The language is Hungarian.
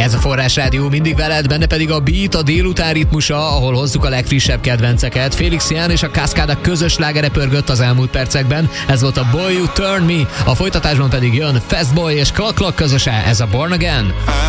Ez a Forrás Rádió mindig veled, benne pedig a Beat, a délután ritmusa, ahol hozzuk a legfrissebb kedvenceket. Félix Jan és a Cascada közös slágere pörgött az elmúlt percekben. Ez volt a Boy You Turn Me, a folytatásban pedig jön Fastboy és Clock Clock közöse, ez a Born Again.